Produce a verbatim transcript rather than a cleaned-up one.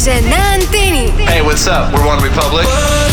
Вже на антені. Hey, what's up? We're One Republic.